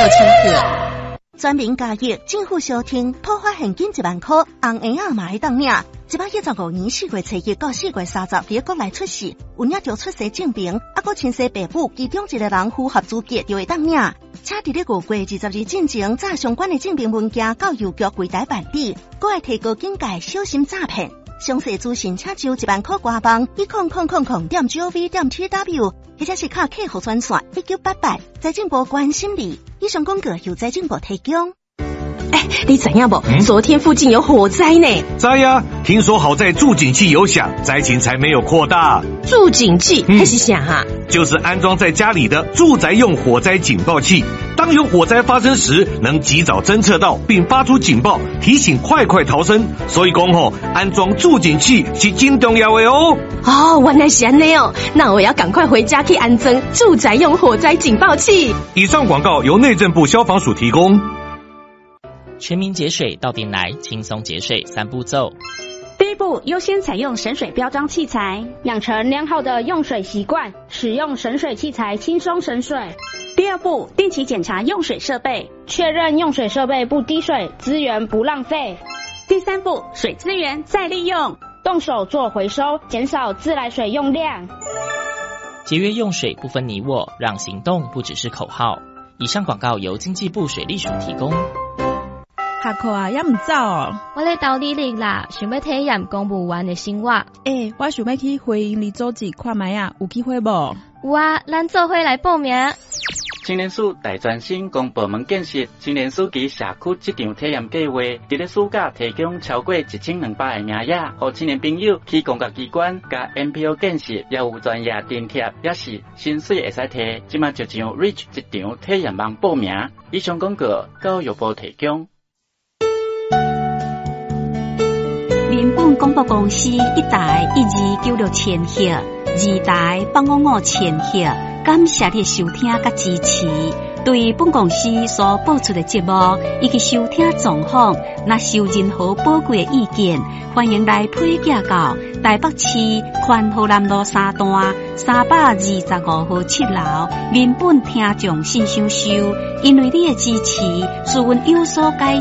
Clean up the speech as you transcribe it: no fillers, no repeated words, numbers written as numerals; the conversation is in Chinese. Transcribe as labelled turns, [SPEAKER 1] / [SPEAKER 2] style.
[SPEAKER 1] 6000克。
[SPEAKER 2] 全民加益，政府小厅普发现金1万块，红婴仔嘛会当领。115年4月初1到4月30日国内出世，有领着出生证明，搁亲生父母其中一个人符合资格就会当领。请伫咧5月22日进前，查相关的证明文件到邮局柜台办理，搁爱提高警戒，小心诈骗。详细资讯请就1万块官网10000.gov.tw， 或者是靠客服专线1988，财政部关心你。以上广告由财政部提供。
[SPEAKER 1] 你知影不？昨天附近有火灾呢。
[SPEAKER 3] 知呀，听说好在助警器有响，灾情才没有扩大。
[SPEAKER 1] 助警器还是啥啊？
[SPEAKER 3] 就是安装在家里的住宅用火灾警报器，当有火灾发生时，能及早侦测到并发出警报，提醒快逃生。所以讲安装助警器是真重要的哦。
[SPEAKER 1] 原来是这样哦，那我要赶快回家去安装住宅用火灾警报器。
[SPEAKER 3] 以上广告由内政部消防署提供。
[SPEAKER 4] 全民节水到店来，轻松节水3步骤。
[SPEAKER 5] 第一步，优先采用省水标章器材，养成良好的用水习惯，使用省水器材轻松省水。第二步，定期检查用水设备，确认用水设备不滴水，资源不浪费。第三步，水资源再利用，动手做回收，减少自来水用量。
[SPEAKER 4] 节约用水不分你我，让行动不只是口号。以上广告由经济部水利署提供。
[SPEAKER 6] 下课啊，也唔走哦。
[SPEAKER 7] 我咧斗你哩啦，想要体验公务员的生活。
[SPEAKER 6] 我想要去回营里组织看卖啊，有机会无？
[SPEAKER 7] 有啊，咱做伙来报名。
[SPEAKER 8] 青年署大专生公部门建设青年署及社区这场体验计划，伫咧暑假提供超过1200个名额，予青年朋友去公家机关、甲 NPO 建设，也有专业津贴，也是薪水会使摕。即马就上 Reach 一场体验网报名。以上广告教育部提供。
[SPEAKER 9] 民本广播公司1台1296千赫，2台855千赫，感谢你的收听甲支持。对本公司所播出的节目以及收听状况，若有任何宝贵的意见，欢迎来批寄到台北市宽和南路3段325号7楼民本听众信箱收。因为你的支持，使阮有所改